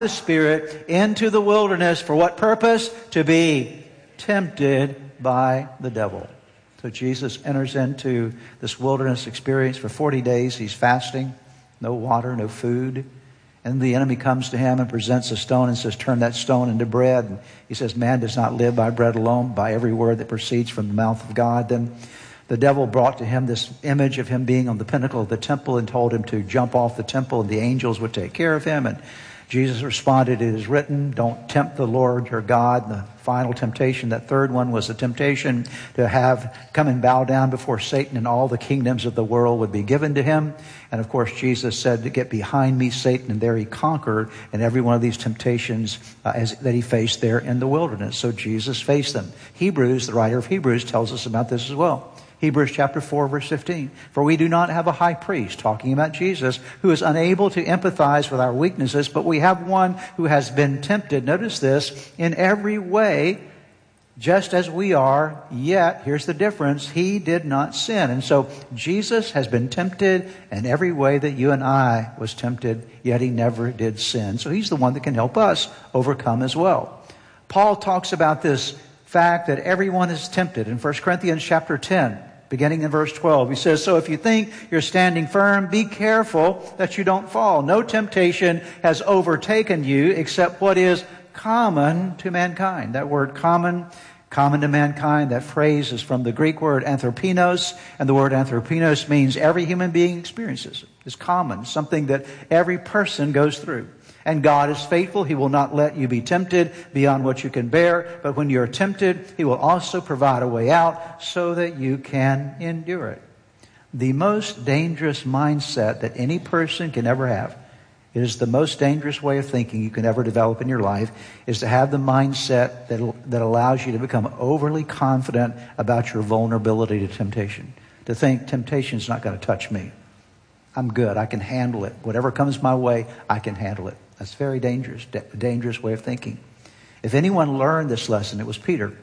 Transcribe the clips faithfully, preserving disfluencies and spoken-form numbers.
the Spirit into the wilderness. For what purpose? To be tempted by the devil. So Jesus enters into this wilderness experience for forty days. He's fasting, no water, no food. And the enemy comes to him and presents a stone and says, turn that stone into bread. And he says, man does not live by bread alone, by every word that proceeds from the mouth of God. Then the devil brought to him this image of him being on the pinnacle of the temple and told him to jump off the temple and the angels would take care of him. And Jesus responded, it is written, don't tempt the Lord your God. And the final temptation, that third one, was the temptation to have come and bow down before Satan, and all the kingdoms of the world would be given to him. And of course, Jesus said to get behind me, Satan, and there he conquered in every one of these temptations uh, as, that he faced there in the wilderness. So Jesus faced them. Hebrews, the writer of Hebrews, tells us about this as well. Hebrews chapter four, verse fifteen. For we do not have a high priest, talking about Jesus, who is unable to empathize with our weaknesses, but we have one who has been tempted, notice this, in every way, just as we are, yet, here's the difference, he did not sin. And so Jesus has been tempted in every way that you and I was tempted, yet he never did sin. So he's the one that can help us overcome as well. Paul talks about this fact that everyone is tempted in First Corinthians chapter ten. Beginning in verse twelve, he says, so if you think you're standing firm, be careful that you don't fall. No temptation has overtaken you except what is common to mankind. That word common, common to mankind, that phrase is from the Greek word anthropinos. And the word anthropinos means every human being experiences it. It's common, something that every person goes through. And God is faithful. He will not let you be tempted beyond what you can bear. But when you're tempted, he will also provide a way out so that you can endure it. The most dangerous mindset that any person can ever have, it is the most dangerous way of thinking you can ever develop in your life, is to have the mindset that, that allows you to become overly confident about your vulnerability to temptation. To think temptation is not going to touch me. I'm good. I can handle it. Whatever comes my way, I can handle it. That's a very dangerous, dangerous way of thinking. If anyone learned this lesson, it was Peter.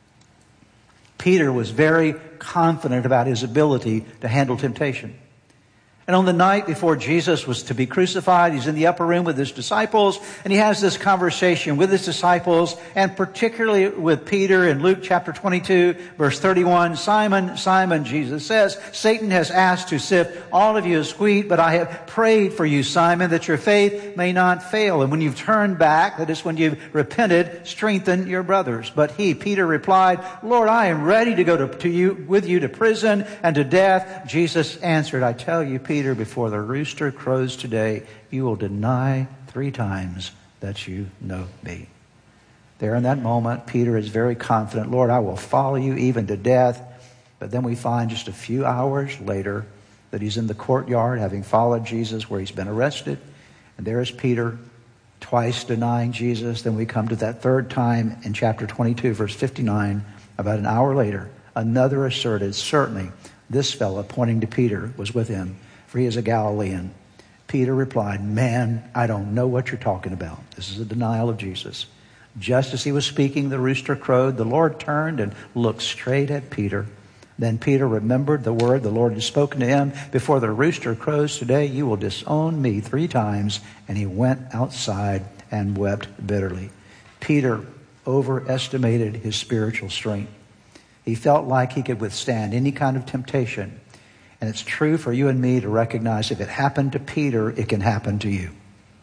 Peter was very confident about his ability to handle temptation. And on the night before Jesus was to be crucified, he's in the upper room with his disciples, and he has this conversation with his disciples, and particularly with Peter in Luke chapter twenty-two, verse thirty-one. Simon, Simon, Jesus says, Satan has asked to sift all of you as wheat, but I have prayed for you, Simon, that your faith may not fail. And when you've turned back, that is when you've repented, strengthen your brothers. But he, Peter, replied, Lord, I am ready to go to, to you with you to prison and to death. Jesus answered, I tell you, Peter, before the rooster crows today, you will deny three times that you know me. There in that moment, Peter is very confident, Lord, I will follow you even to death. But then we find just a few hours later that he's in the courtyard having followed Jesus where he's been arrested. And there is Peter twice denying Jesus. Then we come to that third time in chapter twenty-two, verse fifty-nine. About an hour later, another asserted, certainly this fellow, pointing to Peter, was with him, for he is a Galilean. Peter replied, man, I don't know what you're talking about. This is a denial of Jesus. Just as he was speaking, the rooster crowed. The Lord turned and looked straight at Peter. Then Peter remembered the word the Lord had spoken to him. Before the rooster crows today, you will disown me three times. And he went outside and wept bitterly. Peter overestimated his spiritual strength. He felt like he could withstand any kind of temptation. And it's true for you and me to recognize if it happened to Peter, it can happen to you.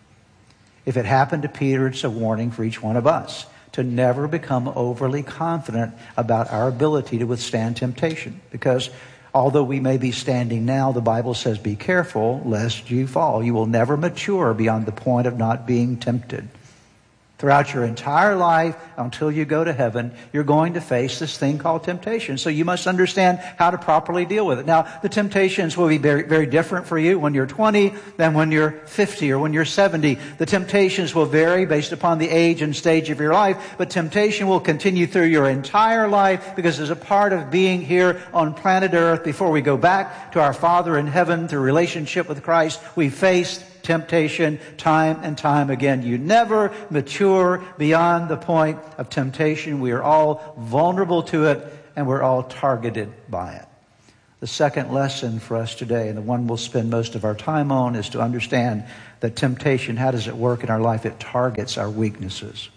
If it happened to Peter, it's a warning for each one of us to never become overly confident about our ability to withstand temptation. Because although we may be standing now, the Bible says, be careful lest you fall. You will never mature beyond the point of not being tempted. Throughout your entire life, until you go to heaven, you're going to face this thing called temptation. So you must understand how to properly deal with it. Now, the temptations will be very, very different for you when you're twenty than when you're fifty or when you're seventy. The temptations will vary based upon the age and stage of your life, but temptation will continue through your entire life because it's a part of being here on planet Earth. Before we go back to our Father in heaven through relationship with Christ, we face temptation time and time again. You never mature beyond the point of temptation. We are all vulnerable to it, and we're all targeted by it. The second lesson for us today, and the one we'll spend most of our time on, is to understand that temptation, how does it work in our life? It targets our weaknesses.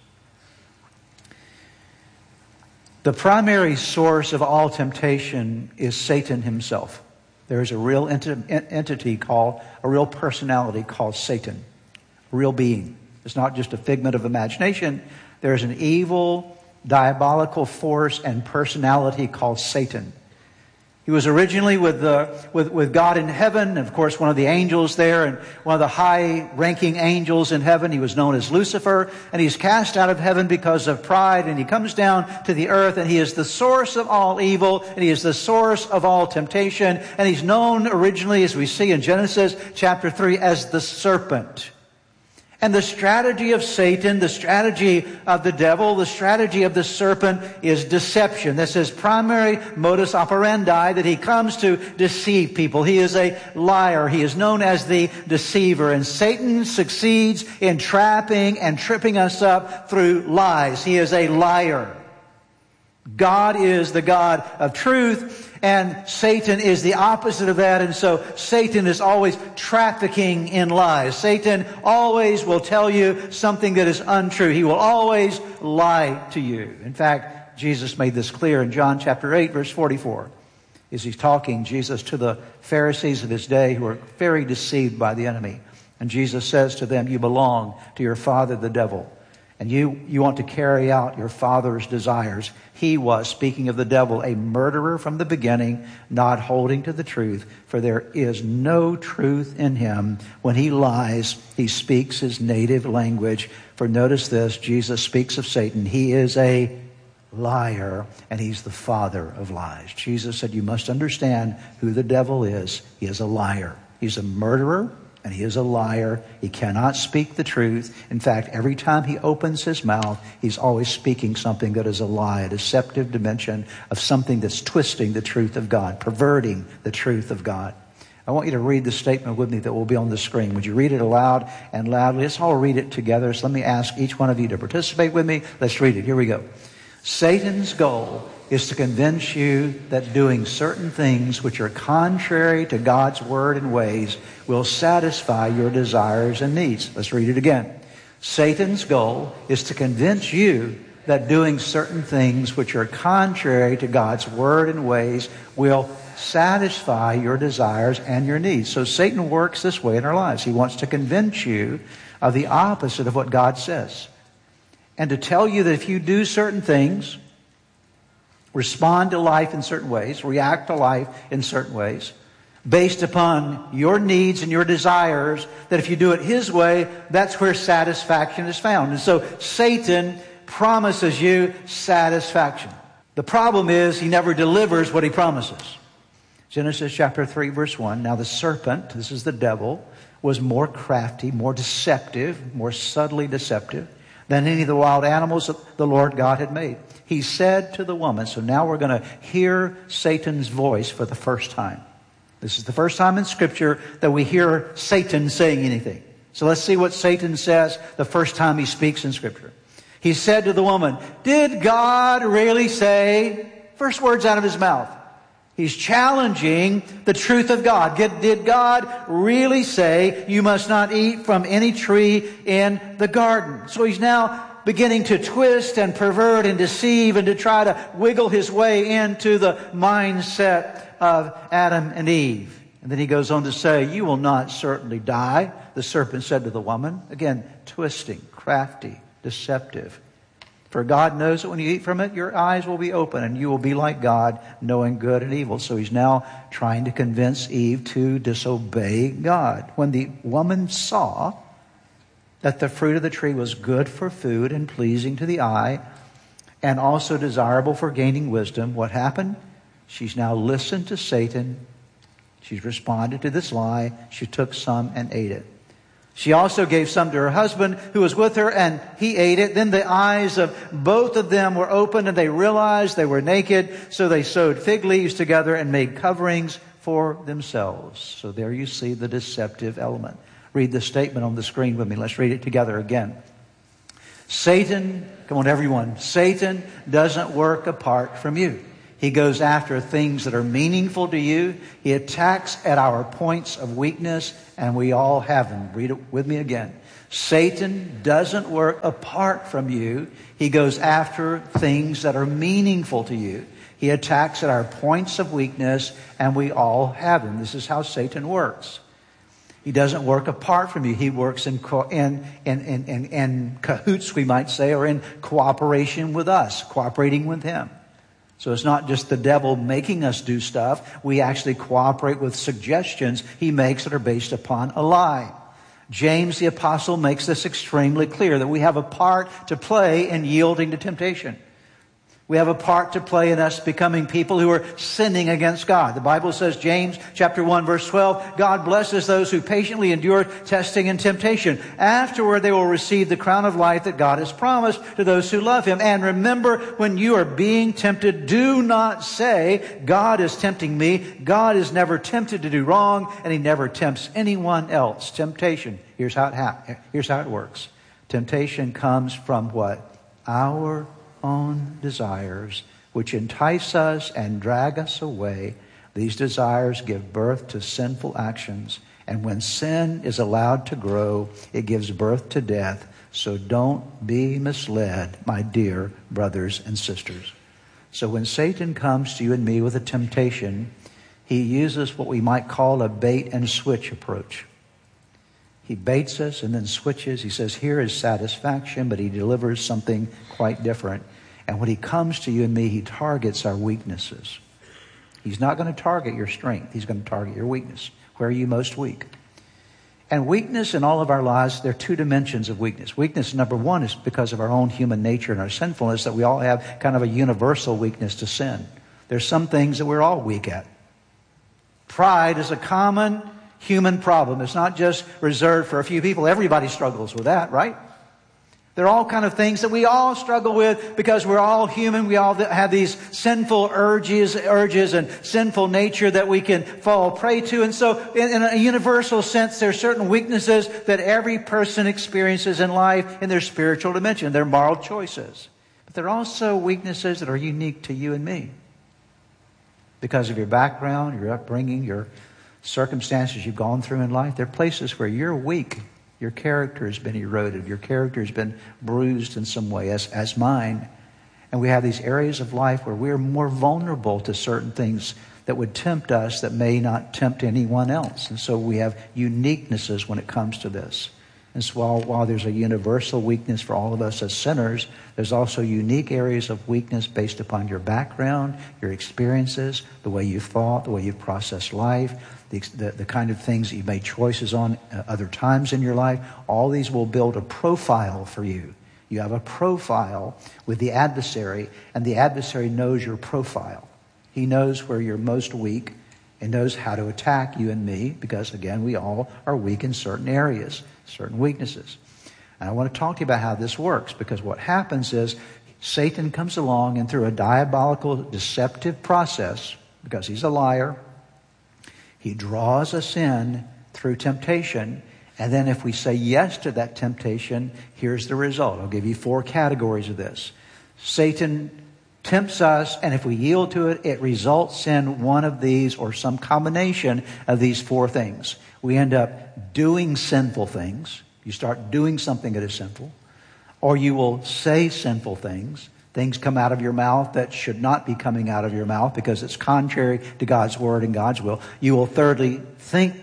The primary source of all temptation is Satan himself. There is a real enti- entity called, a real personality called Satan, a real being. It's not just a figment of imagination. There is an evil, diabolical force and personality called Satan. He was originally with, the, with, with God in heaven, of course, one of the angels there, and one of the high-ranking angels in heaven. He was known as Lucifer, and he's cast out of heaven because of pride, and he comes down to the earth, and he is the source of all evil, and he is the source of all temptation, and he's known originally, as we see in Genesis chapter three, as the serpent. And the strategy of Satan, the strategy of the devil, the strategy of the serpent is deception. That's his primary modus operandi, that he comes to deceive people. He is a liar. He is known as the deceiver. And Satan succeeds in trapping and tripping us up through lies. He is a liar. God is the God of truth, and Satan is the opposite of that. And so Satan is always trafficking in lies. Satan always will tell you something that is untrue. He will always lie to you. In fact, Jesus made this clear in John chapter eight, verse forty-four. As he's talking, Jesus, to the Pharisees of his day who are very deceived by the enemy. And Jesus says to them, you belong to your father, the devil. And you, you want to carry out your father's desires. He was, speaking of the devil, a murderer from the beginning, not holding to the truth, for there is no truth in him. When he lies, he speaks his native language. For notice this, Jesus speaks of Satan. He is a liar, and he's the father of lies. Jesus said, you must understand who the devil is. He is a liar. He's a murderer. And he is a liar. He cannot speak the truth. In fact, every time he opens his mouth, he's always speaking something that is a lie, a deceptive dimension of something that's twisting the truth of God, perverting the truth of God. I want you to read the statement with me that will be on the screen. Would you read it aloud and loudly? Let's all read it together. So let me ask each one of you to participate with me. Let's read it. Here we go. Satan's goal is to convince you that doing certain things which are contrary to God's word and ways will satisfy your desires and needs. Let's read it again. Satan's goal is to convince you that doing certain things which are contrary to God's word and ways will satisfy your desires and your needs. So Satan works this way in our lives. He wants to convince you of the opposite of what God says. And to tell you that if you do certain things, respond to life in certain ways, react to life in certain ways, based upon your needs and your desires, that if you do it his way, that's where satisfaction is found. And so Satan promises you satisfaction. The problem is he never delivers what he promises. Genesis chapter three, verse one. Now the serpent, this is the devil, was more crafty, more deceptive, more subtly deceptive than any of the wild animals that the Lord God had made. He said to the woman, so now we're going to hear Satan's voice for the first time. This is the first time in Scripture that we hear Satan saying anything. So let's see what Satan says the first time he speaks in Scripture. He said to the woman, did God really say? First words out of his mouth. He's challenging the truth of God. Did God really say you must not eat from any tree in the garden? So he's now beginning to twist and pervert and deceive and to try to wiggle his way into the mindset of Adam and Eve. And then he goes on to say, you will not certainly die, the serpent said to the woman. Again, twisting, crafty, deceptive. For God knows that when you eat from it, your eyes will be open and you will be like God, knowing good and evil. So he's now trying to convince Eve to disobey God. When the woman saw that the fruit of the tree was good for food and pleasing to the eye and also desirable for gaining wisdom, what happened? She's now listened to Satan. She's responded to this lie. She took some and ate it. She also gave some to her husband who was with her, and he ate it. Then the eyes of both of them were opened, and they realized they were naked. So they sewed fig leaves together and made coverings for themselves. So there you see the deceptive element. Read the statement on the screen with me. Let's read it together again. Satan, come on everyone, Satan doesn't work apart from you. He goes after things that are meaningful to you. He attacks at our points of weakness, and we all have them. Read it with me again. Satan doesn't work apart from you. He goes after things that are meaningful to you. He attacks at our points of weakness, and we all have them. This is how Satan works. He doesn't work apart from you. He works in, co- in, in, in, in, in cahoots, we might say, or in cooperation with us, cooperating with him. So it's not just the devil making us do stuff. We actually cooperate with suggestions he makes that are based upon a lie. James the apostle makes this extremely clear, that we have a part to play in yielding to temptation. We have a part to play in us becoming people who are sinning against God. The Bible says, James chapter one verse twelve, God blesses those who patiently endure testing and temptation. Afterward they will receive the crown of life that God has promised to those who love him. And remember, when you are being tempted, do not say, God is tempting me. God is never tempted to do wrong, and he never tempts anyone else. Temptation, here's how it happens. Here's how it works. Temptation comes from what? Our own desires, which entice us and drag us away. These desires give birth to sinful actions, and when sin is allowed to grow, it gives birth to death. So don't be misled, my dear brothers and sisters. So when Satan comes to you and me with a temptation, he uses what we might call a bait and switch approach. He baits us and then switches. He says, here is satisfaction, but he delivers something quite different. And when he comes to you and me, he targets our weaknesses. He's not going to target your strength. He's going to target your weakness. Where are you most weak? And weakness in all of our lives, there are two dimensions of weakness. Weakness, number one, is because of our own human nature and our sinfulness, that we all have kind of a universal weakness to sin. There's some things that we're all weak at. Pride is a common human problem. It's not just reserved for a few people. Everybody struggles with that, right? They're all kind of things that we all struggle with because we're all human. We all have these sinful urges, urges and sinful nature that we can fall prey to. And so in, in a universal sense, there are certain weaknesses that every person experiences in life in their spiritual dimension, their moral choices. But there are also weaknesses that are unique to you and me because of your background, your upbringing, your circumstances you've gone through in life. There are places where you're weak. Your character has been eroded. Your character has been bruised in some way, as, as mine. And we have these areas of life where we're more vulnerable to certain things that would tempt us that may not tempt anyone else. And so we have uniquenesses when it comes to this. And so while, while there's a universal weakness for all of us as sinners, there's also unique areas of weakness based upon your background, your experiences, the way you've thought, the way you've processed life, the, the, the kind of things that you made choices on uh, other times in your life. All these will build a profile for you. You have a profile with the adversary, and the adversary knows your profile. He knows where you're most weak and knows how to attack you and me because, again, we all are weak in certain areas, certain weaknesses. And I want to talk to you about how this works, because what happens is Satan comes along and through a diabolical, deceptive process, because he's a liar, he draws us in through temptation. And then if we say yes to that temptation, here's the result. I'll give you four categories of this. Satan tempts us, and if we yield to it, it results in one of these or some combination of these four things. We end up doing sinful things. You start doing something that is sinful. Or you will say sinful things. Things come out of your mouth that should not be coming out of your mouth because it's contrary to God's word and God's will. You will thirdly think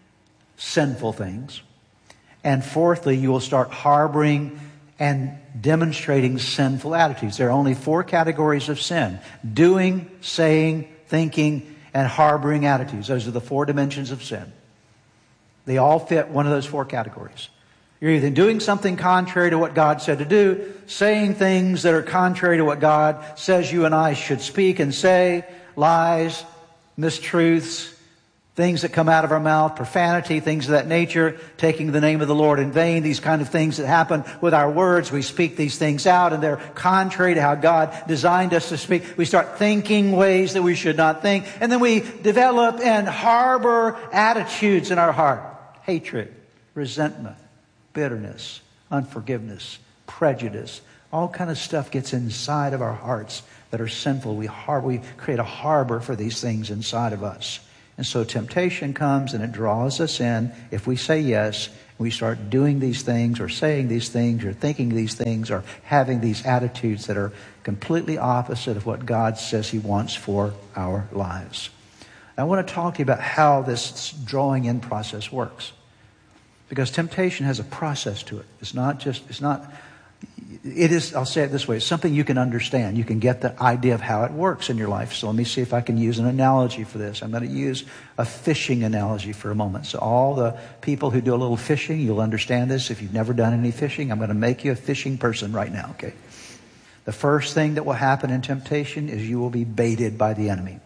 sinful things. And fourthly, you will start harboring and demonstrating sinful attitudes. There are only four categories of sin: doing, saying, thinking, and harboring attitudes. Those are the four dimensions of sin. They all fit one of those four categories. You're either doing something contrary to what God said to do, saying things that are contrary to what God says you and I should speak and say, lies, mistruths, things that come out of our mouth, profanity, things of that nature, taking the name of the Lord in vain, these kind of things that happen with our words. We speak these things out and they're contrary to how God designed us to speak. We start thinking ways that we should not think. And then we develop and harbor attitudes in our heart. Hatred, resentment, bitterness, unforgiveness, prejudice, All kind of stuff gets inside of our hearts that are sinful. We, har- we create a harbor for these things inside of us. And so temptation comes and it draws us in. If we say yes, we start doing these things or saying these things or thinking these things or having these attitudes that are completely opposite of what God says He wants for our lives. I want to talk to you about how this drawing in process works. Because temptation has a process to it. It's not just, it's not, it is, I'll say it this way, it's something you can understand. You can get the idea of how it works in your life. So let me see if I can use an analogy for this. I'm going to use a fishing analogy for a moment. So all the people who do a little fishing, you'll understand this. If you've never done any fishing, I'm going to make you a fishing person right now, okay? The first thing that will happen in temptation is you will be baited by the enemy.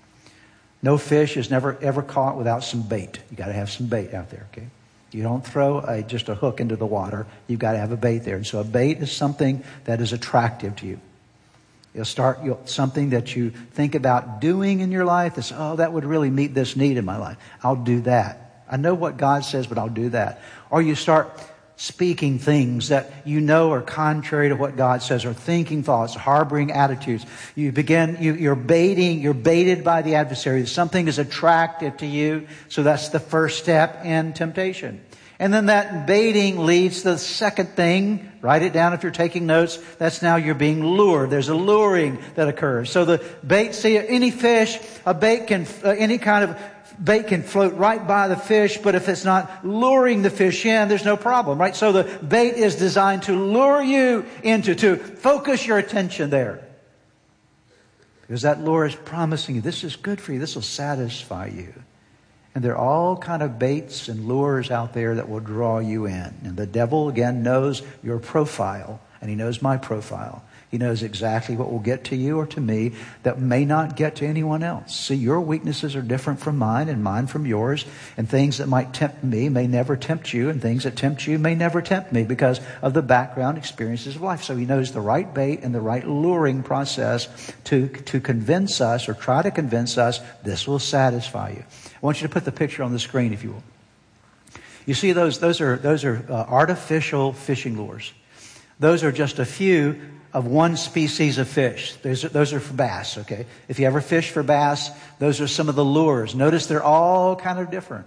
No fish is never ever caught without some bait. You got to have some bait out there, okay? You don't throw a, just a hook into the water. You've got to have a bait there. And so a bait is something that is attractive to you. You'll start you'll, something that you think about doing in your life. That's, oh, that would really meet this need in my life. I'll do that. I know what God says, but I'll do that. Or you start speaking things that you know are contrary to what God says, or thinking thoughts, harboring attitudes. You begin, you, you're baiting, you're baited by the adversary. Something is attractive to you. So that's the first step in temptation. And then that baiting leads to the second thing. Write it down if you're taking notes. That's now you're being lured. There's a luring that occurs. So the bait, see, any fish, a bait can, uh, any kind of bait can float right by the fish, but if it's not luring the fish in, there's no problem, right? So the bait is designed to lure you into, to focus your attention there. Because that lure is promising you, this is good for you, this will satisfy you. And there are all kind of baits and lures out there that will draw you in. And the devil, again, knows your profile, and he knows my profile. He knows exactly what will get to you or to me that may not get to anyone else. See, your weaknesses are different from mine and mine from yours. And things that might tempt me may never tempt you. And things that tempt you may never tempt me because of the background experiences of life. So he knows the right bait and the right luring process to, to convince us or try to convince us this will satisfy you. I want you to put the picture on the screen, if you will. You see, those, those are, those are uh, artificial fishing lures. Those are just a few of one species of fish. Those are, those are for bass, okay? If you ever fish for bass, those are some of the lures. Notice they're all kind of different.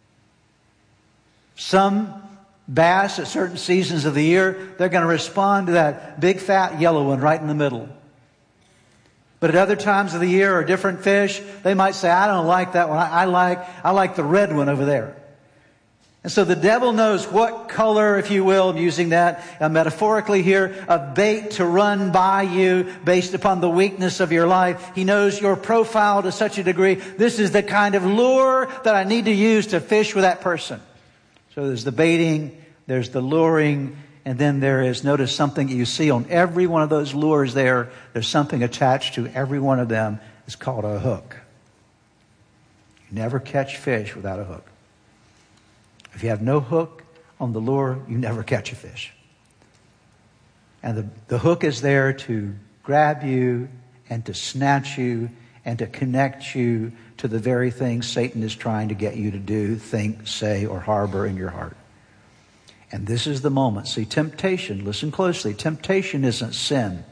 Some bass at certain seasons of the year, they're going to respond to that big fat yellow one right in the middle. But at other times of the year or different fish, they might say, I don't like that one. I, I like, I like the red one over there. And so the devil knows what color, if you will, I'm using that uh, metaphorically here, of bait to run by you based upon the weakness of your life. He knows your profile to such a degree. This is the kind of lure that I need to use to fish with that person. So there's the baiting, there's the luring, and then there is, notice something you see on every one of those lures there. There's something attached to every one of them. It's called a hook. You never catch fish without a hook. If you have no hook on the lure, you never catch a fish. And the, the hook is there to grab you and to snatch you and to connect you to the very thing Satan is trying to get you to do, think, say, or harbor in your heart. And this is the moment. See, temptation, listen closely, temptation isn't sin.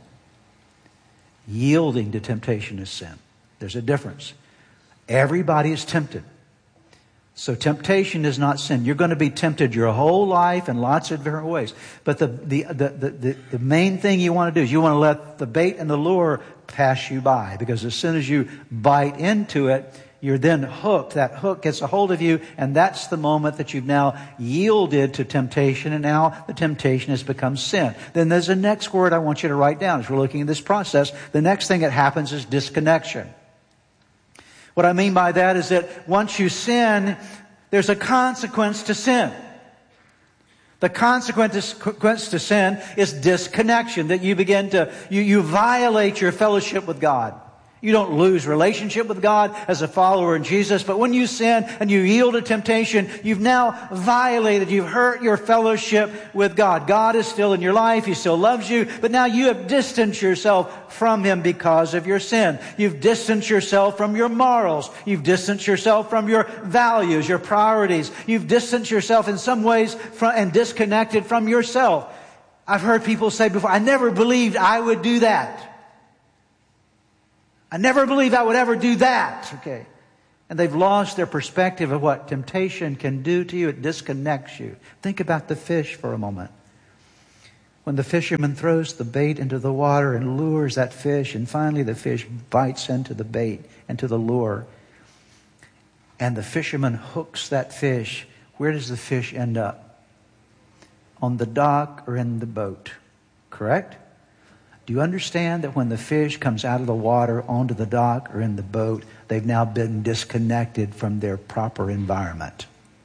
Yielding to temptation is sin. There's a difference. Everybody is tempted. So temptation is not sin. You're going to be tempted your whole life in lots of different ways. But the, the, the, the, the main thing you want to do is you want to let the bait and the lure pass you by. Because as soon as you bite into it, you're then hooked. That hook gets a hold of you, and that's the moment that you've now yielded to temptation, and now the temptation has become sin. Then there's a next word I want you to write down as we're looking at this process. The next thing that happens is disconnection. What I mean by that is that once you sin, there's a consequence to sin. The consequence to sin is disconnection, that you begin to, you, you violate your fellowship with God. You don't lose relationship with God as a follower in Jesus, but when you sin and you yield to temptation, you've now violated, you've hurt your fellowship with God. God is still in your life, He still loves you, but now you have distanced yourself from Him because of your sin. You've distanced yourself from your morals. You've distanced yourself from your values, your priorities. You've distanced yourself in some ways from, and disconnected from yourself. I've heard people say before, I never believed I would do that. I never believed I would ever do that. Okay. And they've lost their perspective of what temptation can do to you. It disconnects you. Think about the fish for a moment. When the fisherman throws the bait into the water and lures that fish, and finally the fish bites into the bait, into the lure, and the fisherman hooks that fish, where does the fish end up? On the dock or in the boat? Correct? Do you understand that when the fish comes out of the water onto the dock or in the boat, they've now been disconnected from their proper environment?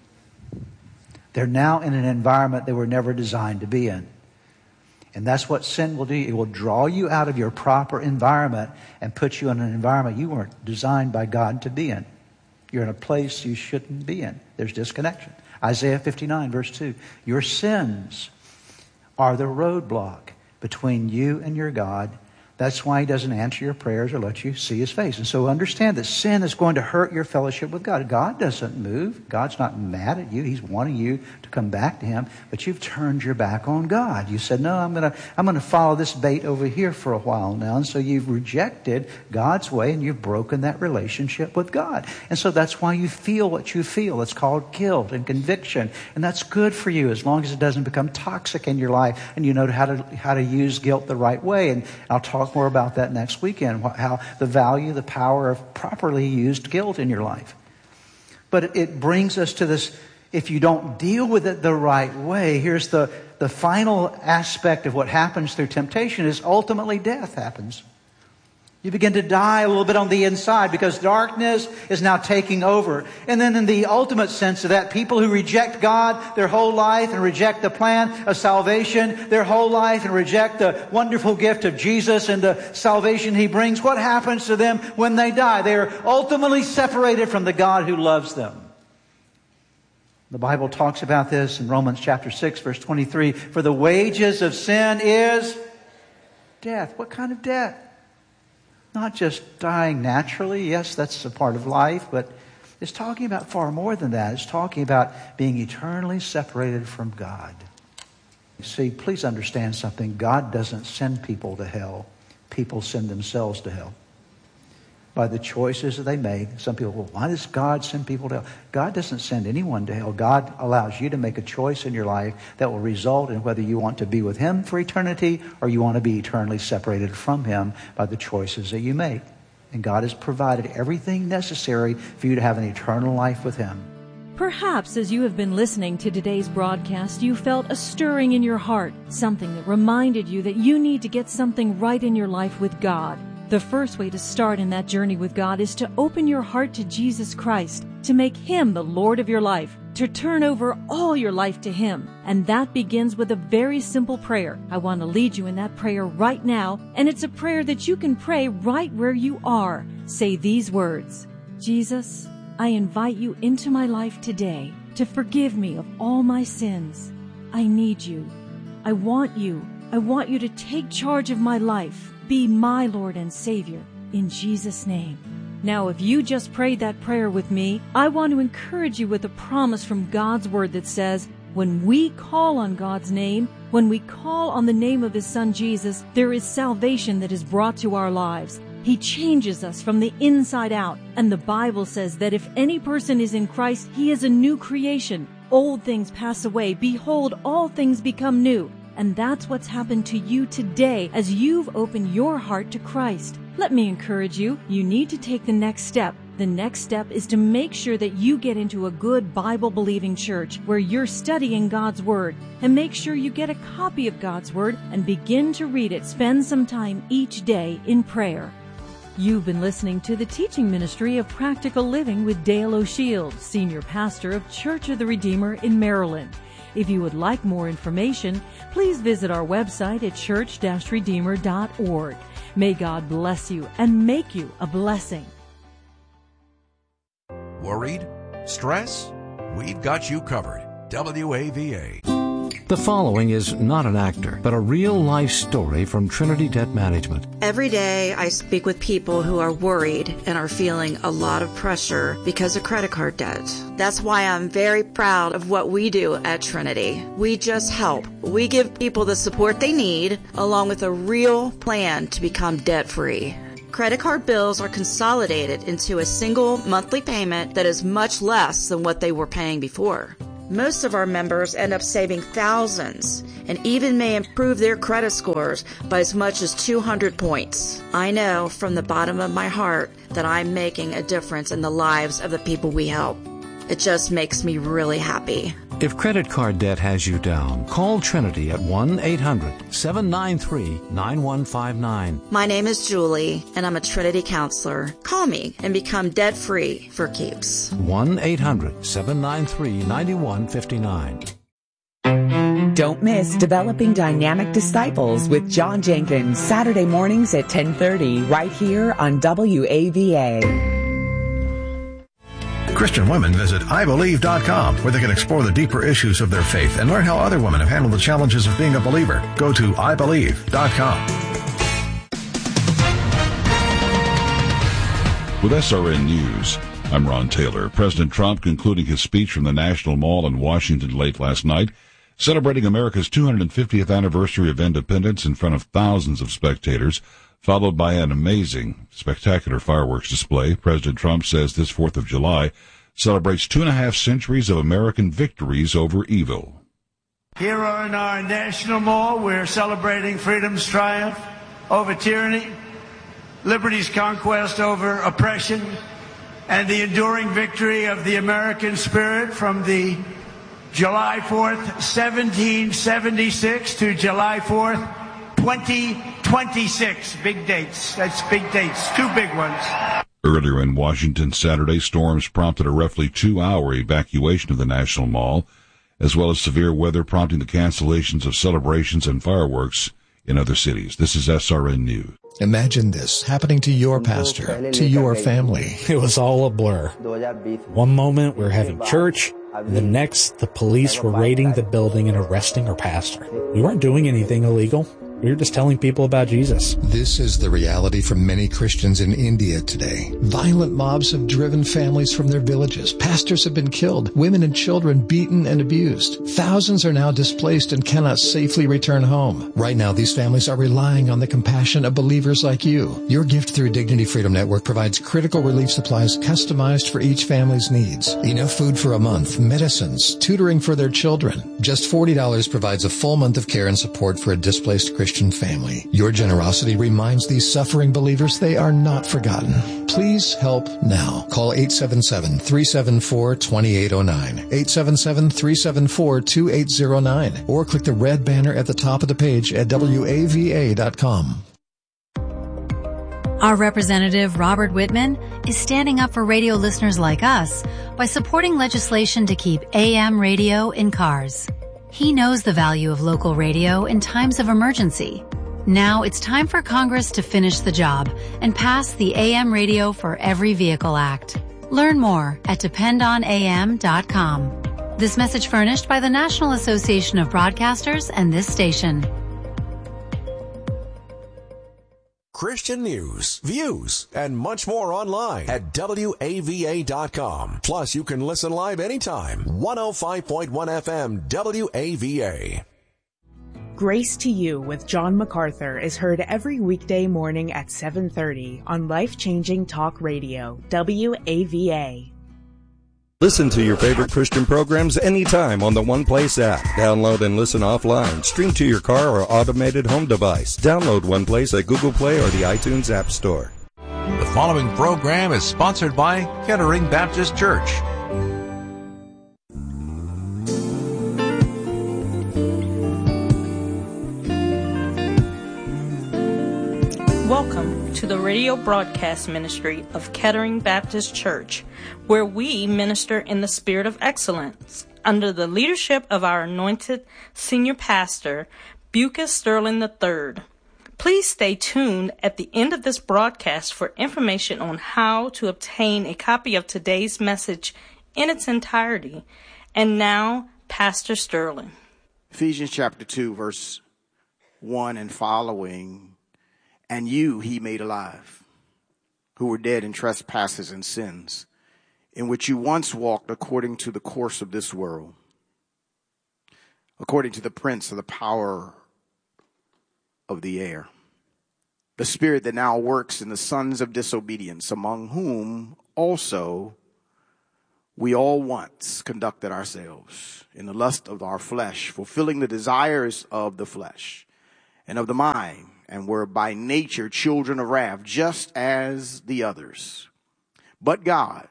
They're now in an environment they were never designed to be in. And that's what sin will do. It will draw you out of your proper environment and put you in an environment you weren't designed by God to be in. You're in a place you shouldn't be in. There's disconnection. Isaiah fifty-nine, verse two. Your sins are the roadblock between you and your God. That's why He doesn't answer your prayers or let you see His face. And so understand that sin is going to hurt your fellowship with God. God doesn't move. God's not mad at you. He's wanting you to come back to Him. But you've turned your back on God. You said, no, I'm going to I'm going to follow this bait over here for a while now. And so you've rejected God's way and you've broken that relationship with God. And so that's why you feel what you feel. It's called guilt and conviction. And that's good for you as long as it doesn't become toxic in your life and you know how to how to use guilt the right way. And I'll talk more about that next weekend, how the value, the power of properly used guilt in your life. But it brings us to this, if you don't deal with it the right way, here's the, the final aspect of what happens through temptation is ultimately death happens. You begin to die a little bit on the inside because darkness is now taking over. And then in the ultimate sense of that, people who reject God their whole life and reject the plan of salvation their whole life and reject the wonderful gift of Jesus and the salvation He brings, what happens to them when they die? They are ultimately separated from the God who loves them. The Bible talks about this in Romans chapter six, verse twenty-three. For the wages of sin is death. What kind of death? Not just dying naturally. Yes, that's a part of life, but it's talking about far more than that. It's talking about being eternally separated from God. You see, please understand something. God doesn't send people to hell. People send themselves to hell by the choices that they make. Some people, well, why does God send people to hell? God doesn't send anyone to hell. God allows you to make a choice in your life that will result in whether you want to be with Him for eternity or you want to be eternally separated from Him by the choices that you make. And God has provided everything necessary for you to have an eternal life with Him. Perhaps as you have been listening to today's broadcast, you felt a stirring in your heart, something that reminded you that you need to get something right in your life with God. The first way to start in that journey with God is to open your heart to Jesus Christ, to make Him the Lord of your life, to turn over all your life to Him. And that begins with a very simple prayer. I want to lead you in that prayer right now, and it's a prayer that you can pray right where you are. Say these words: Jesus, I invite you into my life today to forgive me of all my sins. I need you. I want you. I want you to take charge of my life. Be my Lord and Savior, in Jesus' name. Now, if you just prayed that prayer with me, I want to encourage you with a promise from God's Word that says, when we call on God's name, when we call on the name of His Son Jesus, there is salvation that is brought to our lives. He changes us from the inside out. And the Bible says that if any person is in Christ, he is a new creation. Old things pass away. Behold, all things become new. And that's what's happened to you today as you've opened your heart to Christ. Let me encourage you, you need to take the next step. The next step is to make sure that you get into a good Bible-believing church where you're studying God's Word. And make sure you get a copy of God's Word and begin to read it. Spend some time each day in prayer. You've been listening to the teaching ministry of Practical Living with Dale O'Shield, Senior Pastor of Church of the Redeemer in Maryland. If you would like more information, please visit our website at church dash redeemer dot org. May God bless you and make you a blessing. Worried? Stress? We've got you covered. W A V A. The following is not an actor, but a real-life story from Trinity Debt Management. Every day I speak with people who are worried and are feeling a lot of pressure because of credit card debt. That's why I'm very proud of what we do at Trinity. We just help. We give people the support they need, along with a real plan to become debt-free. Credit card bills are consolidated into a single monthly payment that is much less than what they were paying before. Most of our members end up saving thousands and even may improve their credit scores by as much as two hundred points. I know from the bottom of my heart that I'm making a difference in the lives of the people we help. It just makes me really happy. If credit card debt has you down, call Trinity at one eight hundred seven nine three nine one five nine. My name is Julie, and I'm a Trinity counselor. Call me and become debt-free for keeps. one eight hundred seven nine three nine one five nine. Don't miss Developing Dynamic Disciples with John Jenkins, Saturday mornings at ten thirty, right here on W A V A. Christian women visit I believe dot com, where they can explore the deeper issues of their faith and learn how other women have handled the challenges of being a believer. Go to I believe dot com. With S R N News, I'm Ron Taylor. President Trump concluding his speech from the National Mall in Washington late last night, celebrating America's two hundred fiftieth anniversary of independence in front of thousands of spectators, followed by an amazing, spectacular fireworks display. President Trump says this fourth of July celebrates two and a half centuries of American victories over evil. Here in our National Mall, we're celebrating freedom's triumph over tyranny, liberty's conquest over oppression, and the enduring victory of the American spirit from the July fourth, seventeen seventy-six to July fourth, twenty twenty-six. Big dates. That's big dates. Two big ones. Earlier in Washington Saturday, storms prompted a roughly two-hour evacuation of the National Mall, as well as severe weather prompting the cancellations of celebrations and fireworks in other cities. This is S R N News. Imagine this happening to your pastor, to your family. It was all a blur. One moment we were having church, and the next the police were raiding the building and arresting our pastor. We weren't doing anything illegal. We were just telling people about Jesus. This is the reality for many Christians in India today. Violent mobs have driven families from their villages. Pastors have been killed. Women and children beaten and abused. Thousands are now displaced and cannot safely return home. Right now, these families are relying on the compassion of believers like you. Your gift through Dignity Freedom Network provides critical relief supplies customized for each family's needs. Enough food for a month, medicines, tutoring for their children. Just forty dollars provides a full month of care and support for a displaced Christian family. Your generosity reminds these suffering believers they are not forgotten. Please help now. Call eight seven seven, three seven four, two eight zero nine, eight seven seven, three seven four, two eight zero nine, or click the red banner at the top of the page at W A V A dot com. Our representative, Robert Whitman, is standing up for radio listeners like us by supporting legislation to keep A M radio in cars. He knows the value of local radio in times of emergency. Now it's time for Congress to finish the job and pass the A M Radio for Every Vehicle Act. Learn more at depend on A M dot com. This message furnished by the National Association of Broadcasters and this station. Christian news, views, and much more online at W A V A dot com. Plus, you can listen live anytime. one oh five point one F M W A V A. Grace to You with John MacArthur is heard every weekday morning at seven thirty on Life-Changing Talk Radio, W A V A. Listen to your favorite Christian programs anytime on the One Place app. Download and listen offline. Stream to your car or automated home device. Download One Place at Google Play or the iTunes App Store. The following program is sponsored by Kettering Baptist Church. Welcome to the radio broadcast ministry of Kettering Baptist Church, where we minister in the spirit of excellence under the leadership of our anointed senior pastor, Bucas Sterling the third. Please stay tuned at the end of this broadcast for information on how to obtain a copy of today's message in its entirety. And now, Pastor Sterling. Ephesians chapter two, verse one and following. And you he made alive, who were dead in trespasses and sins, in which you once walked according to the course of this world, according to the prince of the power of the air, the spirit that now works in the sons of disobedience, among whom also we all once conducted ourselves in the lust of our flesh, fulfilling the desires of the flesh and of the mind, and were by nature children of wrath, just as the others. But God,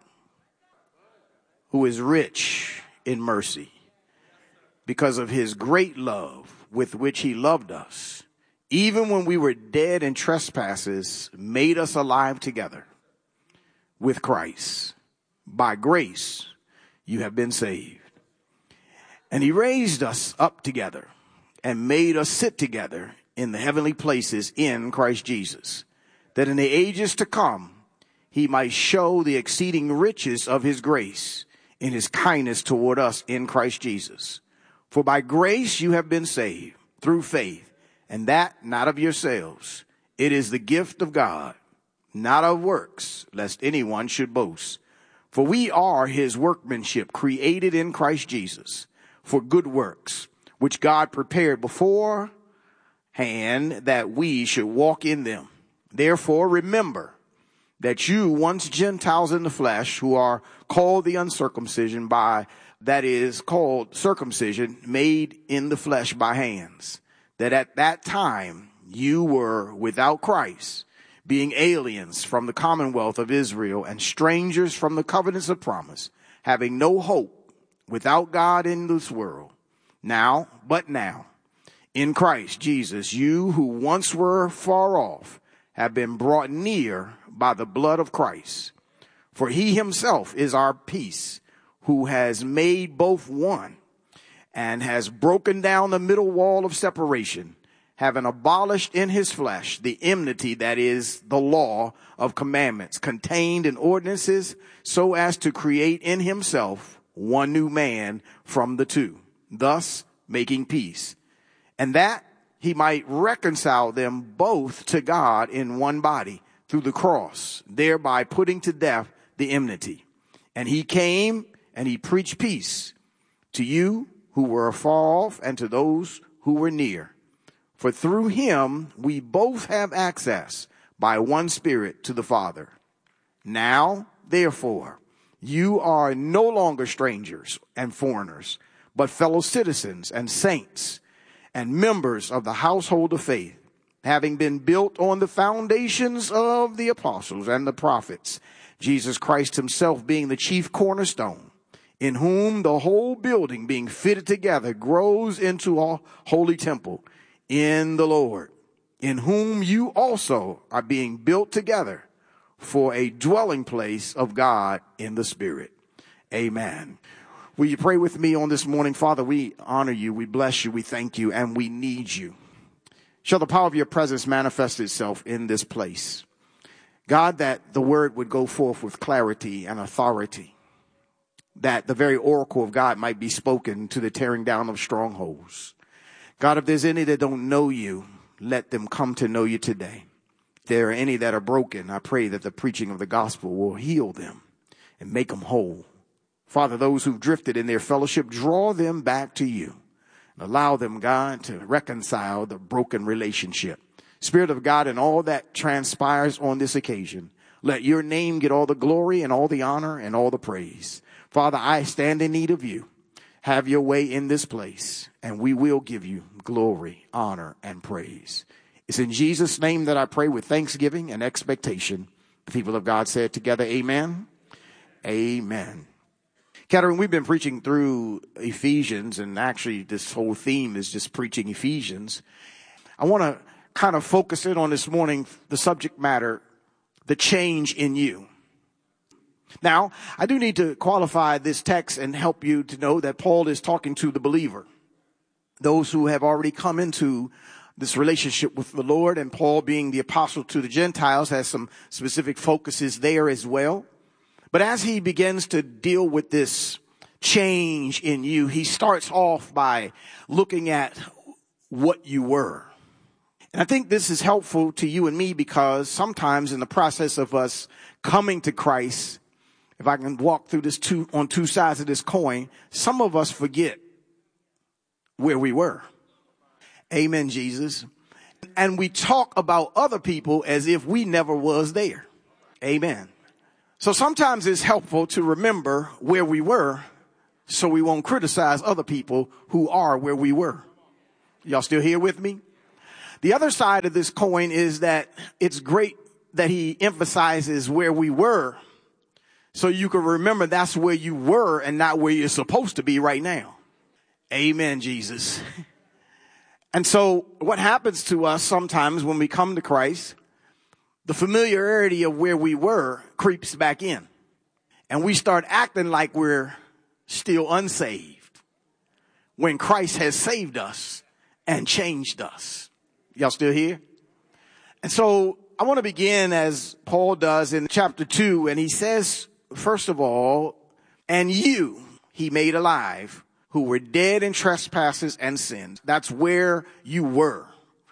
who is rich in mercy, because of his great love with which he loved us, even when we were dead in trespasses, made us alive together with Christ. By grace you have been saved. And he raised us up together and made us sit together in the heavenly places in Christ Jesus, that in the ages to come he might show the exceeding riches of his grace in his kindness toward us in Christ Jesus. For by grace you have been saved through faith, and that not of yourselves. It is the gift of God, not of works, lest anyone should boast. For we are his workmanship, created in Christ Jesus for good works, which God prepared beforehand that we should walk in them. Therefore, remember that you once Gentiles in the flesh, who are called the uncircumcision by, that is called circumcision, made in the flesh by hands, that at that time you were without Christ, being aliens from the commonwealth of Israel and strangers from the covenants of promise, having no hope, without God in this world. Now, but now, in Christ Jesus, you who once were far off have been brought near by the blood of Christ. For he himself is our peace, who has made both one and has broken down the middle wall of separation, having abolished in his flesh the enmity, that is the law of commandments contained in ordinances, so as to create in himself one new man from the two, thus making peace, and that he might reconcile them both to God in one body through the cross, thereby putting to death the enmity. And he came and he preached peace to you who were afar off and to those who were near. For through him we both have access by one Spirit to the Father. Now, therefore, you are no longer strangers and foreigners, but fellow citizens and saints and members of the household of faith, having been built on the foundations of the apostles and the prophets, Jesus Christ himself being the chief cornerstone, in whom the whole building being fitted together grows into a holy temple in the Lord, in whom you also are being built together for a dwelling place of God in the Spirit. Amen. Will you pray with me on this morning? Father, we honor you, we bless you, we thank you, and we need you. Shall the power of your presence manifest itself in this place? God, that the word would go forth with clarity and authority, that the very oracle of God might be spoken to the tearing down of strongholds. God, if there's any that don't know you, let them come to know you today. If there are any that are broken, I pray that the preaching of the gospel will heal them and make them whole. Father, those who've drifted in their fellowship, draw them back to you and allow them, God, to reconcile the broken relationship. Spirit of God, and all that transpires on this occasion, let your name get all the glory and all the honor and all the praise. Father, I stand in need of you. Have your way in this place, and we will give you glory, honor, and praise. It's in Jesus' name that I pray with thanksgiving and expectation. The people of God said together, amen. Amen. Kettering, we've been preaching through Ephesians, and actually this whole theme is just preaching Ephesians. I want to kind of focus in on this morning the subject matter, the change in you. Now, I do need to qualify this text and help you to know that Paul is talking to the believer, those who have already come into this relationship with the Lord, and Paul, being the apostle to the Gentiles, has some specific focuses there as well. But as he begins to deal with this change in you, he starts off by looking at what you were. And I think this is helpful to you and me because sometimes in the process of us coming to Christ, if I can walk through this two on two sides of this coin, some of us forget where we were. Amen, Jesus. And we talk about other people as if we never was there. Amen. So sometimes it's helpful to remember where we were so we won't criticize other people who are where we were. Y'all still here with me? The other side of this coin is that it's great that he emphasizes where we were so you can remember that's where you were and not where you're supposed to be right now. Amen, Jesus. And so what happens to us sometimes when we come to Christ, the familiarity of where we were creeps back in. And we start acting like we're still unsaved when Christ has saved us and changed us. Y'all still here? And so I want to begin as Paul does in chapter two. And he says, first of all, and you he made alive who were dead in trespasses and sins. That's where you were.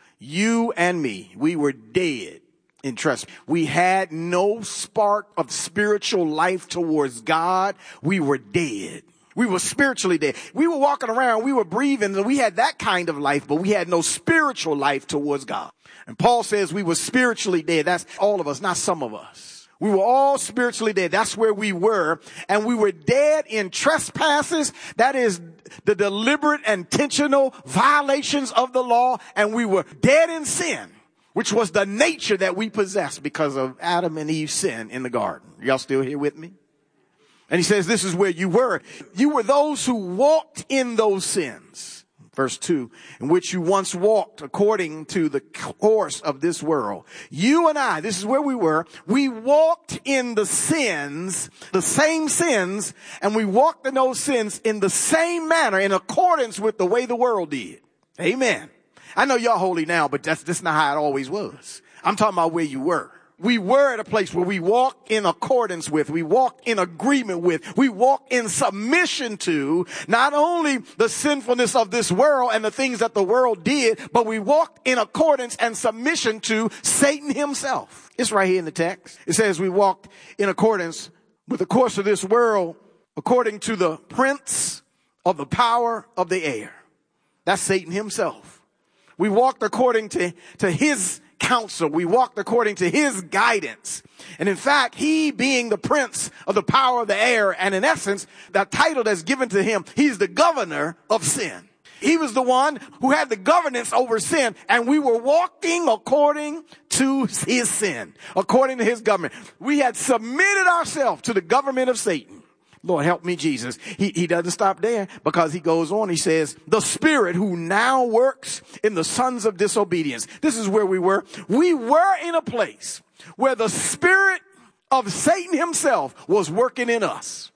You and me, we were dead in trespass. We had no spark of spiritual life towards God. We were dead. We were spiritually dead. We were walking around, we were breathing, and we had that kind of life, but we had no spiritual life towards God. And Paul says we were spiritually dead. That's all of us, not some of us. We were all spiritually dead. That's where we were. And we were dead in trespasses. That is the deliberate, intentional violations of the law. And we were dead in sin, which was the nature that we possessed because of Adam and Eve's sin in the garden. Y'all still here with me? And he says, this is where you were. You were those who walked in those sins. Verse two, in which you once walked according to the course of this world. You and I, this is where we were. We walked in the sins, the same sins, and we walked in those sins in the same manner, in accordance with the way the world did. Amen. I know y'all holy now, but that's, that's not how it always was. I'm talking about where you were. We were at a place where we walked in accordance with, we walked in agreement with, we walked in submission to not only the sinfulness of this world and the things that the world did, but we walked in accordance and submission to Satan himself. It's right here in the text. It says we walked in accordance with the course of this world according to the prince of the power of the air. That's Satan himself. We walked according to, to his counsel. We walked according to his guidance. And in fact, he being the prince of the power of the air, and in essence, the title that's given to him, he's the governor of sin. He was the one who had the governance over sin, and we were walking according to his sin, according to his government. We had submitted ourselves to the government of Satan. Lord, help me, Jesus. He, he doesn't stop there because he goes on. He says, the spirit who now works in the sons of disobedience. This is where we were. We were in a place where the spirit of Satan himself was working in us.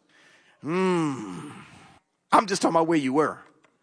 Hmm. I'm just talking about where you were.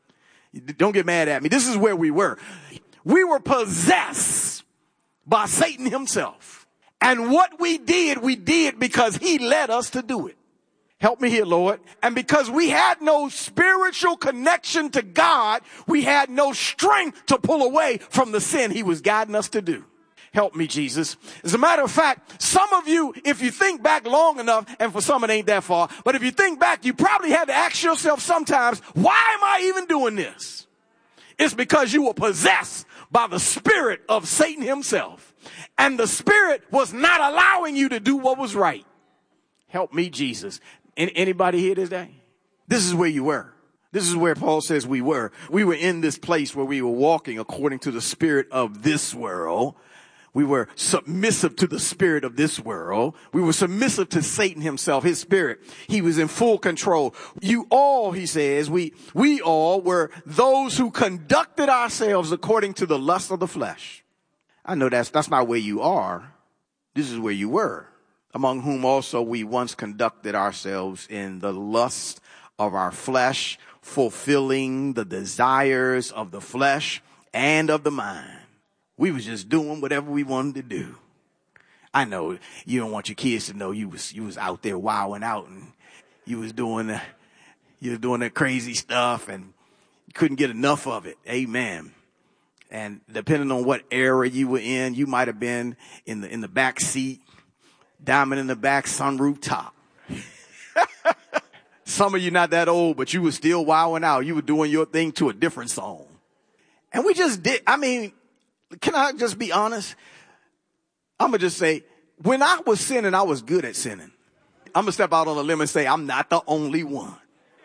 Don't get mad at me. This is where we were. We were possessed by Satan himself. And what we did, we did because he led us to do it. Help me here, Lord. And because we had no spiritual connection to God, we had no strength to pull away from the sin he was guiding us to do. Help me, Jesus. As a matter of fact, some of you, if you think back long enough, and for some it ain't that far, but if you think back, you probably had to ask yourself sometimes, why am I even doing this? It's because you were possessed by the spirit of Satan himself. And the spirit was not allowing you to do what was right. Help me, Jesus. Anybody here today? This is where you were. This is where Paul says we were. We were in this place where we were walking according to the spirit of this world. We were submissive to the spirit of this world. We were submissive to Satan himself, his spirit. He was in full control. You all, he says, we, we all were those who conducted ourselves according to the lust of the flesh. I know that's, that's not where you are. This is where you were. Among whom also we once conducted ourselves in the lust of our flesh, fulfilling the desires of the flesh and of the mind. We was just doing whatever we wanted to do. I know you don't want your kids to know you was you was out there wilding out and you was doing the, You're doing that crazy stuff and you couldn't get enough of it. Amen. And depending on what era you were in, you might have been in the, in the back seat, diamond in the back, sunroof top. Some of you not that old, but you were still wilding out. You were doing your thing to a different song. And we just did. I mean, can I just be honest? I'm going to just say, when I was sinning, I was good at sinning. I'm going to step out on a limb and say, I'm not the only one.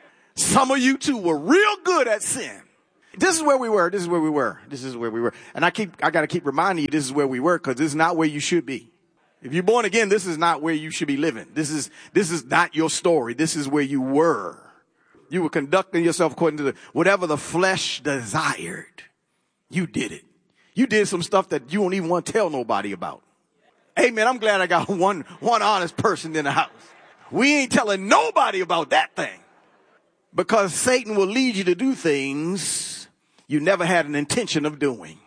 Some of you too were real good at sin. This is where we were. This is where we were. This is where we were. And I keep, I got to keep reminding you, this is where we were, because this is not where you should be. If you're born again, this is not where you should be living. This is, this is not your story. This is where you were. You were conducting yourself according to the, whatever the flesh desired. You did it. You did some stuff that you don't even want to tell nobody about. Amen. I'm glad I got one, one honest person in the house. We ain't telling nobody about that thing, because Satan will lead you to do things you never had an intention of doing.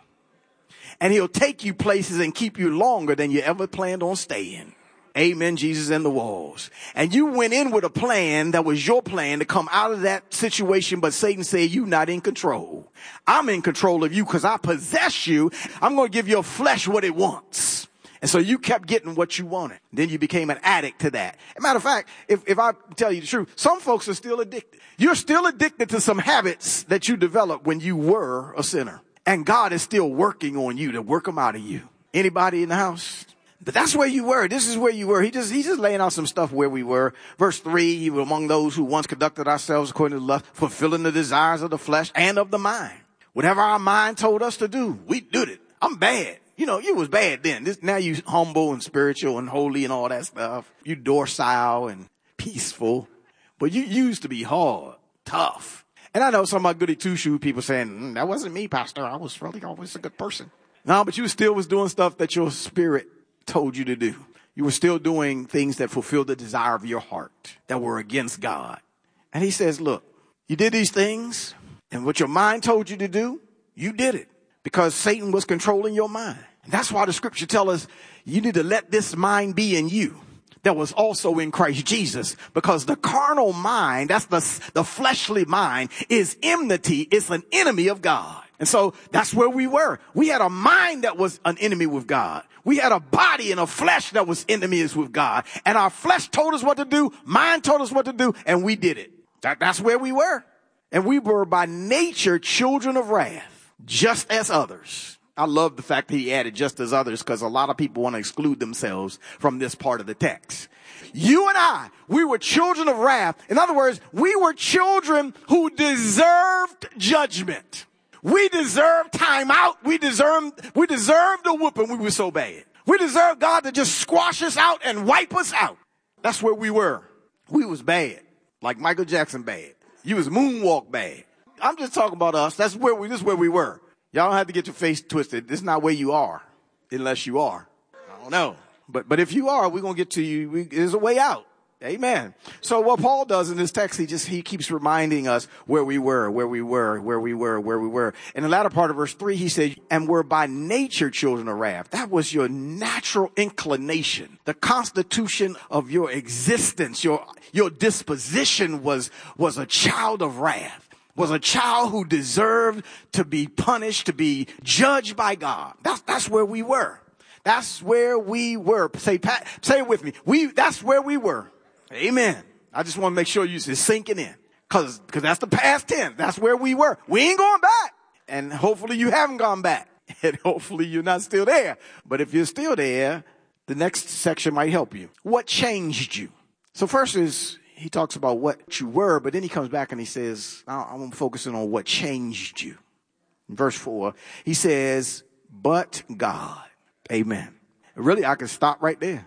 And he'll take you places and keep you longer than you ever planned on staying. Amen, Jesus and the walls. And you went in with a plan that was your plan to come out of that situation, but Satan said, you not in control. I'm in control of you because I possess you. I'm going to give your flesh what it wants. And so you kept getting what you wanted. Then you became an addict to that. As a matter of fact, if, if I tell you the truth, some folks are still addicted. You're still addicted to some habits that you developed when you were a sinner. And God is still working on you to work them out of you. Anybody in the house? But that's where you were. This is where you were. He just, he's just laying out some stuff where we were. Verse three, you were among those who once conducted ourselves according to lust, fulfilling the desires of the flesh and of the mind. Whatever our mind told us to do, we did it. I'm bad. You know, you was bad then. This, now you humble and spiritual and holy and all that stuff. You docile and peaceful. But you used to be hard, tough. And I know some of my goody two-shoe people saying, mm, that wasn't me, Pastor. I was really always a good person. No, but you still was doing stuff that your spirit told you to do. You were still doing things that fulfilled the desire of your heart, that were against God. And he says, look, you did these things, and what your mind told you to do, you did it, because Satan was controlling your mind. And that's why the scripture tells us you need to let this mind be in you that was also in Christ Jesus, because the carnal mind, that's the, the fleshly mind, is enmity. It's an enemy of God. And so that's where we were. We had a mind that was an enemy with God. We had a body and a flesh that was enemies with God. And our flesh told us what to do. Mind told us what to do. And we did it. That, that's where we were. And we were by nature children of wrath, just as others. I love the fact that he added just as others, because a lot of people want to exclude themselves from this part of the text. You and I, we were children of wrath. In other words, we were children who deserved judgment. We deserved time out. We deserved, we deserved a whooping. We were so bad. We deserved God to just squash us out and wipe us out. That's where we were. We was bad. Like Michael Jackson bad. You was moonwalk bad. I'm just talking about us. That's where we, this is where we were. Y'all don't have to get your face twisted. This is not where you are, unless you are. I don't know. But, but if you are, we're going to get to you. We, there's a way out. Amen. So what Paul does in this text, he just, he keeps reminding us where we were, where we were, where we were, where we were. In the latter part of verse three, he said, and we're by nature children of wrath. That was your natural inclination. The constitution of your existence, your, your disposition was, was a child of wrath. Was a child who deserved to be punished, to be judged by God. That's, that's where we were. That's where we were. Say, Pat, say it with me. We, that's where we were. Amen. I just want to make sure you see sinking in, cause, cause that's the past tense. That's where we were. We ain't going back. And hopefully you haven't gone back, and hopefully you're not still there. But if you're still there, the next section might help you. What changed you? So first is, he talks about what you were, but then he comes back and he says, I'm focusing on what changed you. In verse four, he says, but God. Amen. Really, I can stop right there.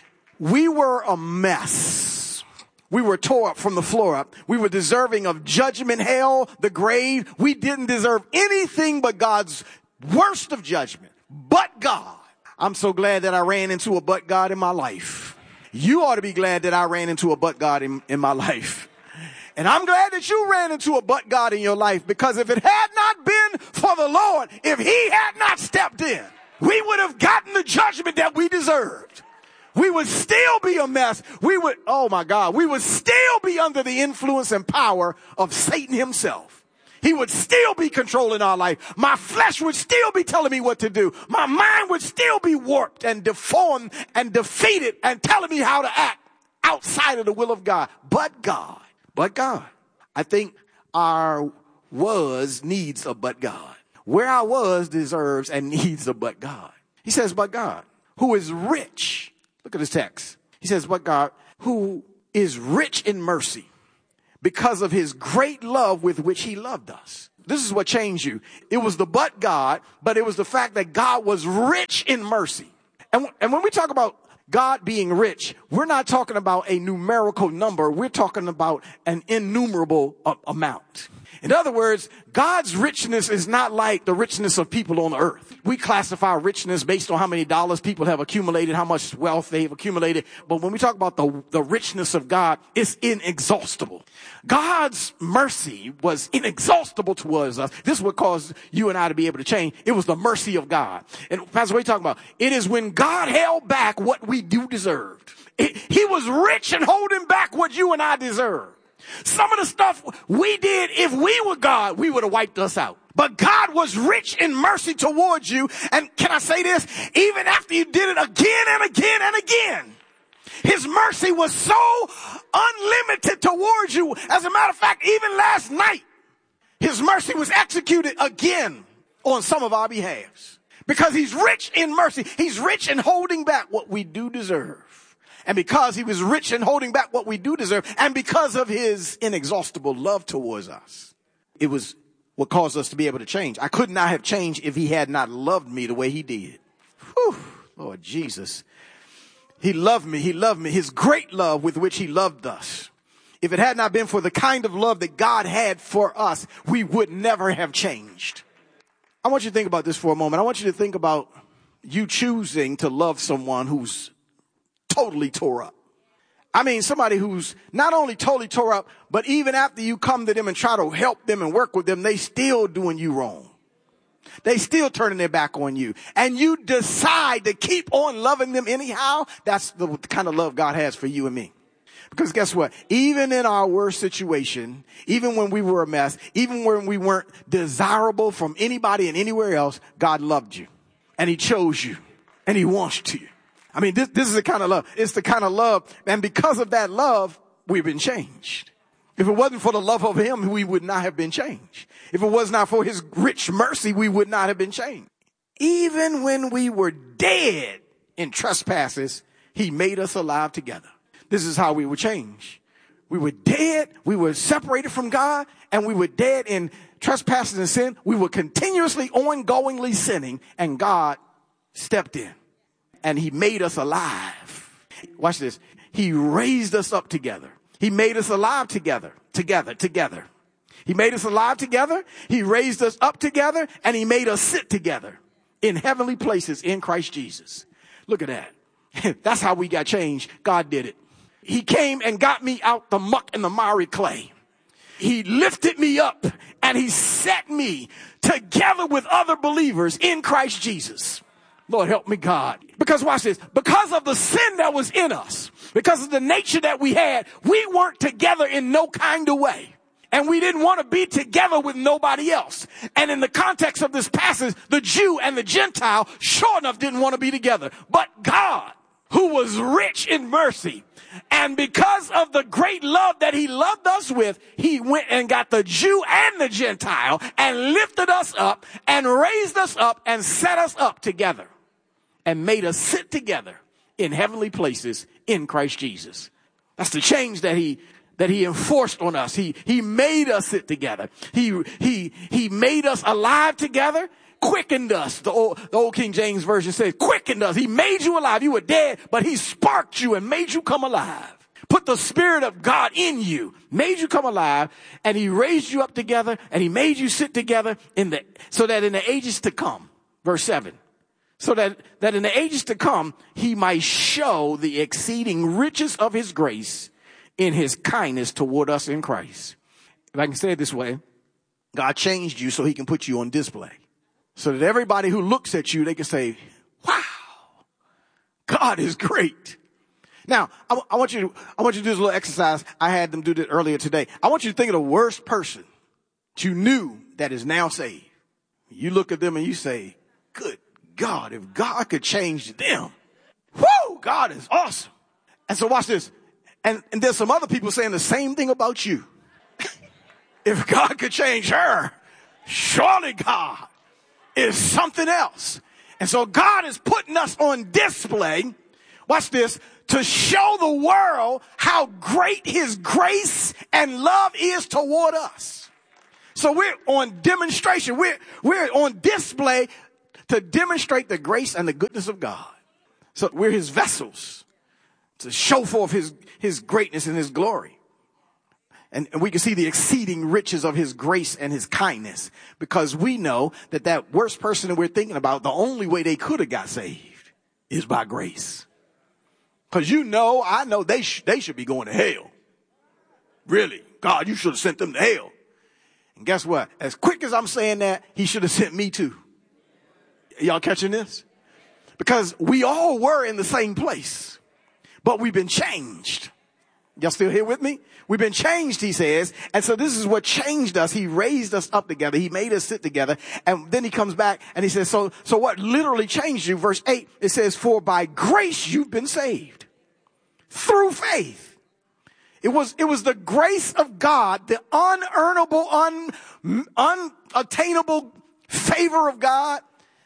We were a mess. We were tore up from the floor up. We were deserving of judgment, hell, the grave. We didn't deserve anything but God's worst of judgment. But God. I'm so glad that I ran into a but God in my life. You ought to be glad that I ran into a but God in, in my life. And I'm glad that you ran into a but God in your life, because if it had not been for the Lord, if he had not stepped in, we would have gotten the judgment that we deserved. We would still be a mess. We would, oh my God, we would still be under the influence and power of Satan himself. He would still be controlling our life. My flesh would still be telling me what to do. My mind would still be warped and deformed and defeated and telling me how to act outside of the will of God. But God, but God. I think our was needs a but God. Where I was deserves and needs a but God. He says, but God, who is rich. Look at this text. He says, but God, who is rich in mercy because of his great love with which he loved us. This is what changed you. It was the but God, but it was the fact that God was rich in mercy. And, and when we talk about God being rich, we're not talking about a numerical number. We're talking about an innumerable uh, amount. In other words, God's richness is not like the richness of people on earth. We classify richness based on how many dollars people have accumulated, how much wealth they've accumulated. But when we talk about the, the richness of God, it's inexhaustible. God's mercy was inexhaustible towards us. This is what caused you and I to be able to change. It was the mercy of God. And Pastor, what are you talking about? It is when God held back what we do deserved. It, he was rich in holding back what you and I deserve. Some of the stuff we did, if we were God, we would have wiped us out. But God was rich in mercy towards you. And can I say this? Even after you did it again and again and again, his mercy was so unlimited towards you. As a matter of fact, even last night, his mercy was executed again on some of our behalves. Because he's rich in mercy. He's rich in holding back what we do deserve. And because he was rich in holding back what we do deserve, and because of his inexhaustible love towards us, it was what caused us to be able to change. I could not have changed if he had not loved me the way he did. Whew, Lord Jesus. He loved me. He loved me. His great love with which he loved us. If it had not been for the kind of love that God had for us, we would never have changed. I want you to think about this for a moment. I want you to think about you choosing to love someone who's totally tore up. I mean, somebody who's not only totally tore up, but even after you come to them and try to help them and work with them, they still doing you wrong. They still turning their back on you. And you decide to keep on loving them anyhow. That's the kind of love God has for you and me. Because guess what? Even in our worst situation, even when we were a mess, even when we weren't desirable from anybody and anywhere else, God loved you. And he chose you. And he wants you. I mean, this, this is the kind of love. It's the kind of love. And because of that love, we've been changed. If it wasn't for the love of him, we would not have been changed. If it was not for his rich mercy, we would not have been changed. Even when we were dead in trespasses, he made us alive together. This is how we were changed. We were dead. We were separated from God, and we were dead in trespasses and sin. We were continuously, ongoingly sinning, and God stepped in. And he made us alive. Watch this. He raised us up together. He made us alive together, together, together. He made us alive together. He raised us up together, and he made us sit together in heavenly places in Christ Jesus. Look at that. That's how we got changed. God did it. He came and got me out the muck and the miry clay. He lifted me up and he set me together with other believers in Christ Jesus. Lord, help me, God. Because watch this. Because of the sin that was in us, because of the nature that we had, we weren't together in no kind of way. And we didn't want to be together with nobody else. And in the context of this passage, the Jew and the Gentile sure enough didn't want to be together. But God, who was rich in mercy, and because of the great love that he loved us with, he went and got the Jew and the Gentile and lifted us up and raised us up and set us up together and made us sit together in heavenly places in Christ Jesus. That's the change that he that he enforced on us. He he made us sit together. He he he made us alive together. Quickened us. The old, the old King James Version says, quickened us. He made you alive. You were dead, but he sparked you and made you come alive. Put the Spirit of God in you, made you come alive, and he raised you up together, and he made you sit together in the, so that in the ages to come, verse seven, so that, that in the ages to come, he might show the exceeding riches of his grace in his kindness toward us in Christ. If I can say it this way, God changed you so he can put you on display. So that everybody who looks at you, they can say, wow, God is great. Now, I, I want you to, I want you to do this little exercise. I had them do this earlier today. I want you to think of the worst person that you knew that is now saved. You look at them and you say, good God, if God could change them, whoo, God is awesome. And so watch this. And, and there's some other people saying the same thing about you. If God could change her, surely God is something else. And so God is putting us on display, watch this, to show the world how great his grace and love is toward us. So we're on demonstration. We're, we're on display to demonstrate the grace and the goodness of God. So we're his vessels to show forth his, his greatness and his glory. And, and we can see the exceeding riches of his grace and his kindness, because we know that that worst person that we're thinking about, the only way they could have got saved is by grace. Because you know, I know they, sh- they should be going to hell. Really? God, you should have sent them to hell. And guess what? As quick as I'm saying that, he should have sent me too. Y'all catching this? Because we all were in the same place, but we've been changed. Y'all still here with me? We've been changed, he says. And so this is what changed us. He raised us up together. He made us sit together. And then he comes back and he says, so, so what literally changed you? Verse eight, it says, for by grace you've been saved through faith. It was, it was the grace of God, the unearnable, un, unattainable favor of God.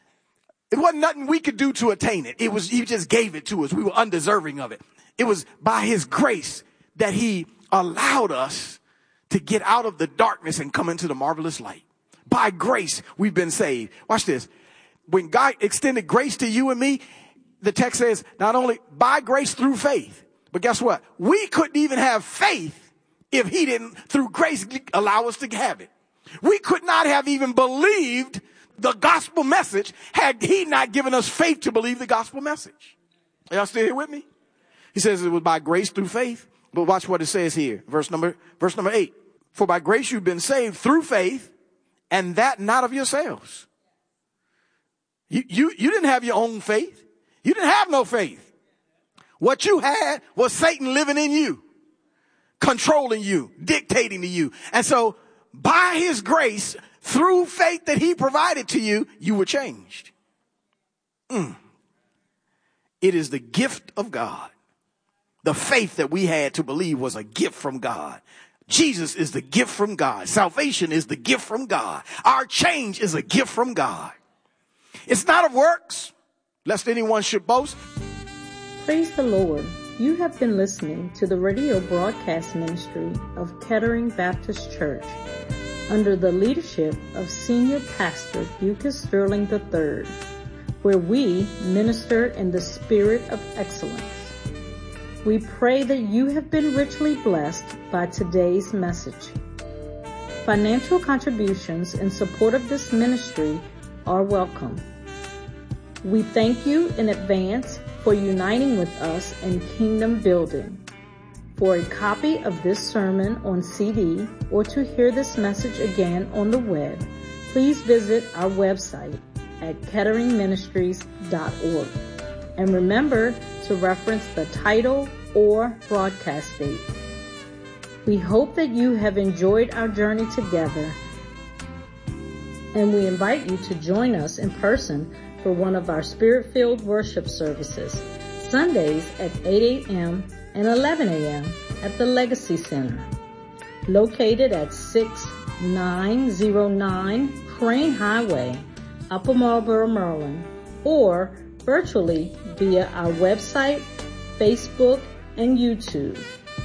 It wasn't nothing we could do to attain it. It was, he just gave it to us. We were undeserving of it. It was by his grace that he allowed us to get out of the darkness and come into the marvelous light. By grace, we've been saved. Watch this. When God extended grace to you and me, the text says not only by grace through faith, but guess what? We couldn't even have faith if he didn't, through grace, allow us to have it. We could not have even believed the gospel message had he not given us faith to believe the gospel message. Are y'all still here with me? He says it was by grace through faith. But watch what it says here. Verse number, verse number eight. For by grace you've been saved through faith, and that not of yourselves. You, you, you didn't have your own faith. You didn't have no faith. What you had was Satan living in you, controlling you, dictating to you. And so by his grace, through faith that he provided to you, you were changed. Mm. It is the gift of God. The faith that we had to believe was a gift from God. Jesus is the gift from God. Salvation is the gift from God. Our change is a gift from God. It's not of works, lest anyone should boast. Praise the Lord. You have been listening to the radio broadcast ministry of Kettering Baptist Church under the leadership of Senior Pastor Bucas Sterling the third, where we minister in the spirit of excellence. We pray that you have been richly blessed by today's message. Financial contributions in support of this ministry are welcome. We thank you in advance for uniting with us in kingdom building. For a copy of this sermon on C D or to hear this message again on the web, please visit our website at kettering ministries dot org. And remember to reference the title or broadcast date. We hope that you have enjoyed our journey together, and we invite you to join us in person for one of our Spirit-filled worship services, Sundays at eight a.m. and eleven a.m. at the Legacy Center, located at six nine zero nine Crane Highway, Upper Marlboro, Maryland, or virtually via our website, Facebook, and YouTube.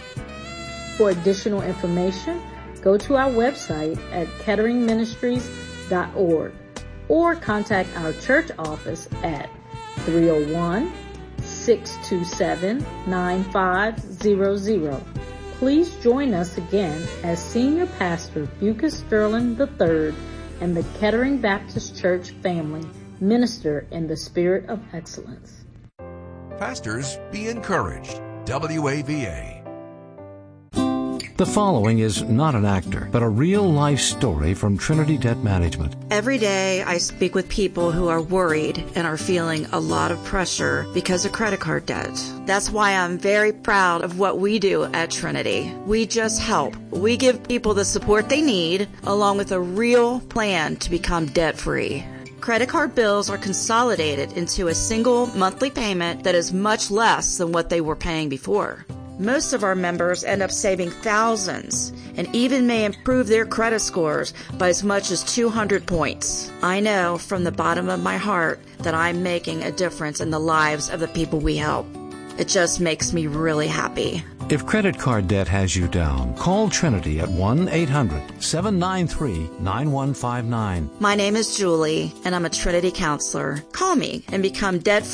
For additional information, go to our website at kettering ministries dot org or contact our church office at three oh one, six two seven, nine five zero zero. Please join us again as Senior Pastor Bucas Sterling the third and the Kettering Baptist Church family minister in the spirit of excellence. Pastors, be encouraged. W A V A. The following is not an actor, but a real-life story from Trinity Debt Management. Every day I speak with people who are worried and are feeling a lot of pressure because of credit card debt. That's why I'm very proud of what we do at Trinity. We just help. We give people the support they need, along with a real plan to become debt-free. Credit card bills are consolidated into a single monthly payment that is much less than what they were paying before. Most of our members end up saving thousands and even may improve their credit scores by as much as two hundred points. I know from the bottom of my heart that I'm making a difference in the lives of the people we help. It just makes me really happy. If credit card debt has you down, call Trinity at one eight hundred seven nine three nine one five nine. My name is Julie, and I'm a Trinity counselor. Call me and become debt-free